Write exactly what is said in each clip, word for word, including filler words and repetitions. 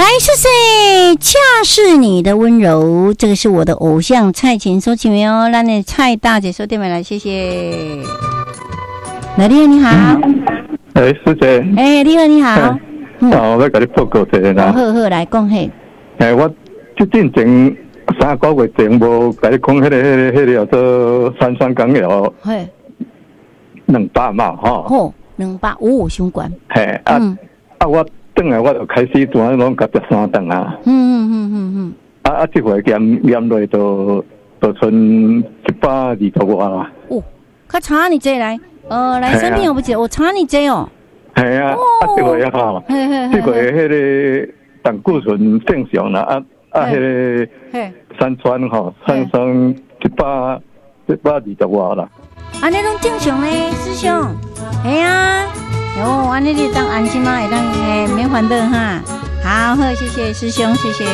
谢谢，恰是你的温柔，这个是我的偶像蔡琴收起没有？让你蔡大姐说对没来，谢谢。来，你好，你好。 哎，师姐。 哎，你好，你好。 嗯，哦，我甲你报告一下啦。 好好，来讲嘿。 哎，我最近前三个月前无甲你讲迄个、迄个、迄个叫做三酸甘油，嘿，两百嘛，吼。 好，两百五相关。 嘿，啊、嗯、啊，我转来我就开始转拢甲食三顿啊。嗯嗯嗯嗯嗯。啊啊，这回减减落就就剩一百二十外啦。 哦，较差你这来，呃，来生病我不记得，我差你这哦。 系啊，啊，这回也好，这回迄个胆固醇正常啦，啊啊，迄个三酸吼，三酸一百一百二十外啦。 安尼拢正常嘞，师兄。系啊，哟，安尼你当安心嘛，会当诶免烦恼哈。好，好，谢谢师兄，谢谢。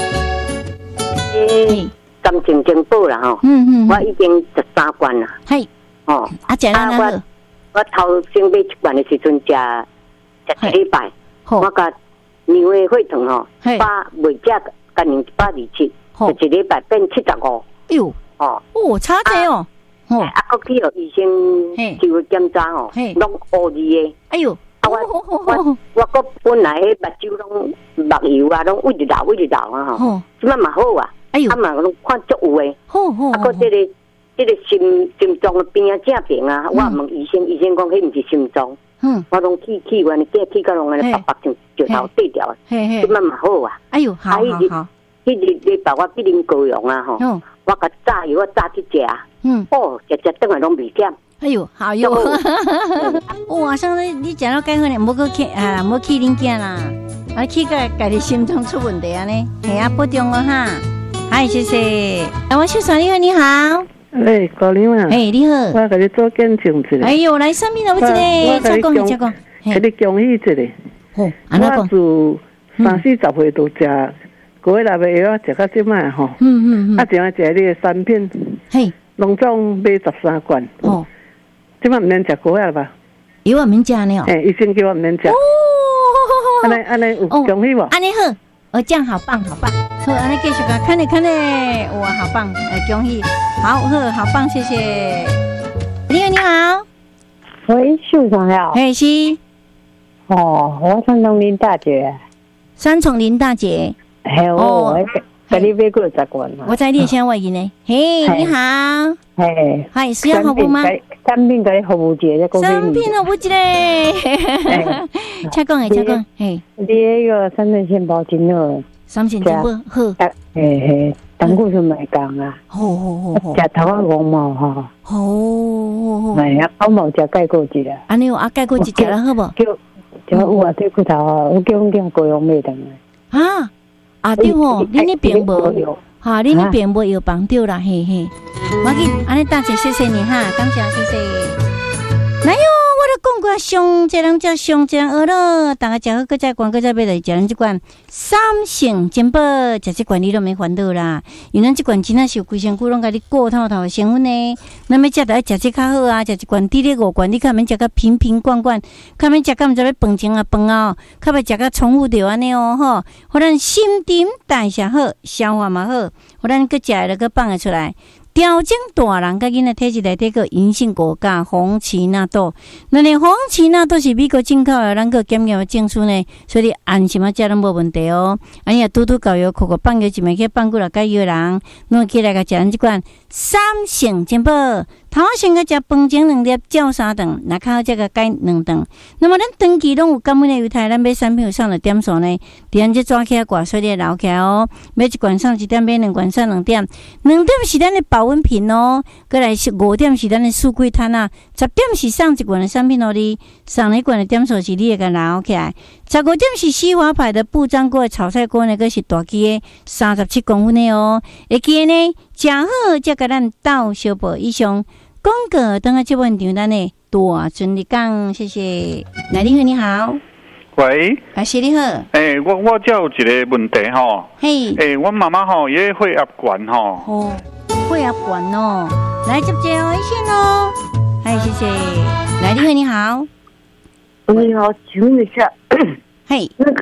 诶，感情真好啦吼。嗯嗯。我已经十三罐啦。 嘿。哦，啊，食咱那个。 我头先买一罐的时阵，食食一礼拜，我甲牛的血糖吼，百未食甲人一百二七，就一礼拜变七十五。 哟，哦，哦，差济哦。 哦，啊，国去了医生就检查吼，拢乌字的。哎呦，啊我我我国本来迄目睭拢目油啊，拢一直流一直流啊吼，即摆嘛好啊，哎呦，啊嘛拢看足有诶，啊，个这个。这个心心脏的病啊，正病啊，我问医生，医生讲迄毋是心脏，嗯，我拢气气完，这气到拢安尼白白像石头对掉，即摆嘛好啊。哎呦，好好好。迄日礼拜我去啉高阳啊吼，我甲炸油我炸去食，嗯，哦，食食顿来拢袂减。 哎呦，好哟！哇，上你你食到介好呢，无去啊，无去恁囝啦，啊去个家己心脏出问题啊呢，系啊，保重哦哈。嗨，谢谢。来，我秀嫂你好，你好。 哎，高玲啊！ 哎，你好， 我给你做见证一下。 哎呦，来上面了，我这里再讲，再讲， 给你恭喜一下。哦，我自三四十岁都食过来的药，食到即卖吼。嗯嗯嗯。啊，前下食你的产品，嘿，拢总买十三罐。哦，即摆唔免食过来吧？ 药啊免食呢？ 哎，医生叫我唔免食。哦，安尼安尼有恭喜无？ 安尼好，哦，这样好棒，好棒。好，安尼继续讲，看你看你，哇，好棒，哎，恭喜。好，好，好棒，谢谢。你好，你好。 喂，秀长好。 嘿，是。 哦，我三重林大姐。 三重林大姐。 嘿，哦，给你买过十罐。 我在列先外音呢。嘿，你好。 嘿， 嗨，需要服务吗？ 产品给你服务一下， 产品服务一下。请讲诶，请讲。嘿， 你那个三针线包真好。 三线真不好。 嘿嘿。胆固醇袂降啊， 好好好， 食头啊五毛哈， 好好好， 系啊，我冇食钙固一啦， 安尼有啊钙固一食了好无？ 叫叫有啊，对骨头啊，我叫阮囝高阳买等来。啊啊对吼，恁那边无，哈，恁那边无有帮着啦，嘿嘿。我紧，安尼大姐谢谢你哈，感谢谢谢。来哟。我都讲过，上这人叫上这人学咯，大家食好，搁再管，搁再买来食咱这罐三性珍宝，食这罐你都没烦恼啦。因为咱这罐真正是有规身躯拢甲你过透透的成分呢。咱要食就爱食这较好啊，食一罐滴滴五罐，你较免食甲瓶瓶罐罐，较免食甲毋知要饭前啊饭后，较袂食甲重复着安尼哦吼。互咱新陈代谢好，消化嘛好，互咱搁食了搁放得出来。调整大人甲囡仔体质内底个银杏果加红奇纳豆，那你红奇纳豆是美国进口的，咱个检验的证书呢，所以安心啊，食拢无问题哦。哎呀，拄拄搞药，口口放药一枚去放过来解药人，侬起来个食咱即款三性珍宝，头先个食饭前两粒，照三顿，那较好则个解两顿。那么咱长期拢有感染的犹太，咱买产品有上了点数呢，伫咱这抓起来挂，所以留起来哦。买一罐上一点，买两罐上两点，两点是咱的保温瓶哦。过来是五点是咱的玫瑰摊啊，十点是上一罐的产品哦，你上一罐的点数是你会个留起来。十五点是西华牌的不粘锅的炒菜锅，那个是大支的，三十七公分的哦。会记呢，食好则甲咱斗小宝以上。广告等下这问题，咱呢大顺利讲，谢谢。来，你好，你好。 喂， 阿是你好。 诶、欸，我我只有一个问题吼。 嘿。 诶、欸，我妈妈吼，伊血压悬吼。 哦，血压悬哦。来接接哦，一线哦。嗨，谢谢。来，你好，你好。 你好，请问一下， 嘿， 那个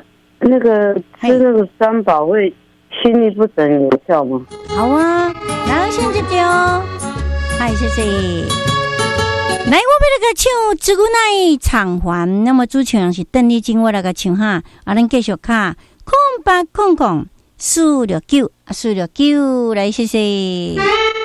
那个吃那个三宝会心律不整有效吗？ 好啊，来先姐姐哦，嗨，谢谢。来，我要那个唱《自古乃偿还》，那么主唱是邓丽君，我那个唱哈，啊，咱继续卡空八空空四六九，四六九，来谢谢。